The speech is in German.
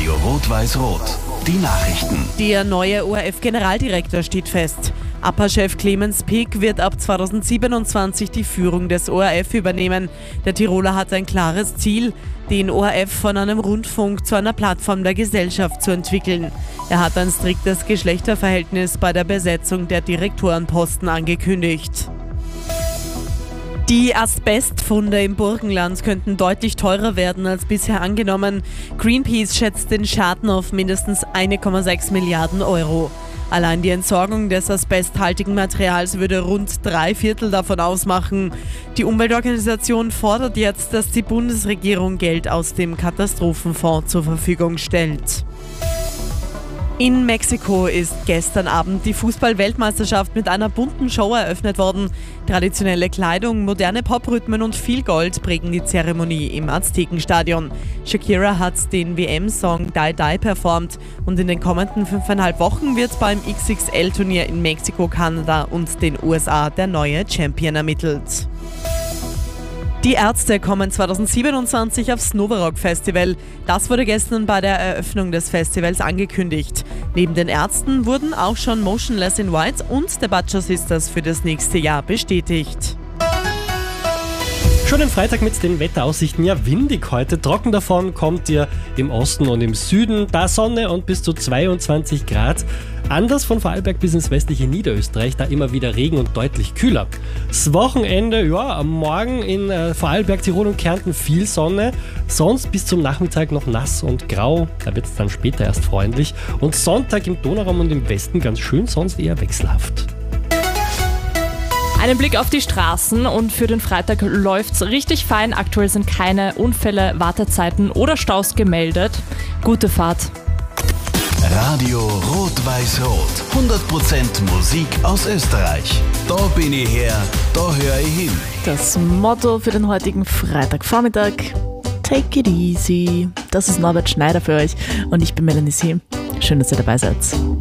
Radio Rot-Weiß-Rot. Die Nachrichten. Der neue ORF-Generaldirektor steht fest. APA-Chef Clemens Pick wird ab 2027 die Führung des ORF übernehmen. Der Tiroler hat ein klares Ziel, den ORF von einem Rundfunk zu einer Plattform der Gesellschaft zu entwickeln. Er hat ein striktes Geschlechterverhältnis bei der Besetzung der Direktorenposten angekündigt. Die Asbestfunde im Burgenland könnten deutlich teurer werden als bisher angenommen. Greenpeace schätzt den Schaden auf mindestens 1,6 Milliarden Euro. Allein die Entsorgung des asbesthaltigen Materials würde rund 3/4 davon ausmachen. Die Umweltorganisation fordert jetzt, dass die Bundesregierung Geld aus dem Katastrophenfonds zur Verfügung stellt. In Mexiko ist gestern Abend die Fußball-Weltmeisterschaft mit einer bunten Show eröffnet worden. Traditionelle Kleidung, moderne Poprhythmen und viel Gold prägen die Zeremonie im Aztekenstadion. Shakira hat den WM-Song Die Die performt und in den kommenden 5,5 Wochen wird beim XXL-Turnier in Mexiko, Kanada und den USA der neue Champion ermittelt. Die Ärzte kommen 2027 aufs Novarock Festival. Das wurde gestern bei der Eröffnung des Festivals angekündigt. Neben den Ärzten wurden auch schon Motionless in White und The Butcher Sisters für das nächste Jahr bestätigt. Schon am Freitag mit den Wetteraussichten, ja windig heute, trocken davon kommt ihr im Osten und im Süden, da Sonne und bis zu 22 Grad. Anders von Vorarlberg bis ins westliche Niederösterreich, da immer wieder Regen und deutlich kühler. Das Wochenende, ja, am Morgen in Vorarlberg, Tirol und Kärnten viel Sonne, sonst bis zum Nachmittag noch nass und grau, da wird es dann später erst freundlich. Und Sonntag im Donauraum und im Westen ganz schön, sonst eher wechselhaft. Einen Blick auf die Straßen und für den Freitag läuft's richtig fein. Aktuell sind keine Unfälle, Wartezeiten oder Staus gemeldet. Gute Fahrt. Radio Rot-Weiß-Rot. 100% Musik aus Österreich. Da bin ich her, da höre ich hin. Das Motto für den heutigen Freitagvormittag: Take it easy. Das ist Norbert Schneider für euch und ich bin Melanie Sie. Schön, dass ihr dabei seid.